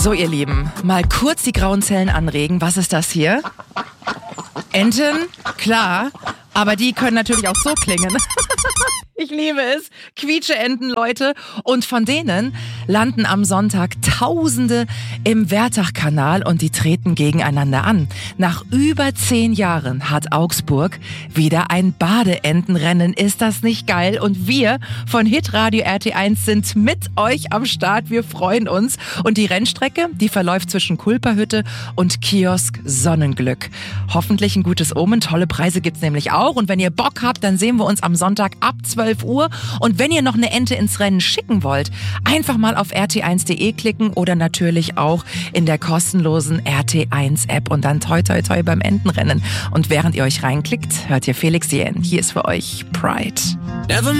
So, ihr Lieben, mal kurz die grauen Zellen anregen. Was ist das hier? Enten? Klar, aber die können natürlich auch so klingen. Ich liebe es. Quietscheenten, Leute. Und von denen landen am Sonntag Tausende im Werdachkanal und die treten gegeneinander an. Nach über 10 Jahren hat Augsburg wieder ein Badeentenrennen. Ist das nicht geil? Und wir von Hitradio RT1 sind mit euch am Start. Wir freuen uns. Und die Rennstrecke, die verläuft zwischen Kulperhütte und Kiosk Sonnenglück. Hoffentlich ein gutes Omen. Tolle Preise gibt's nämlich auch. Und wenn ihr Bock habt, dann sehen wir uns am Sonntag ab 12 Uhr. Und wenn ihr noch eine Ente ins Rennen schicken wollt, einfach mal auf rt1.de klicken oder natürlich auch in der kostenlosen RT1-App und dann toi toi toi beim Entenrennen. Und während ihr euch reinklickt, hört ihr Felix Jähn. Hier ist für euch Pride.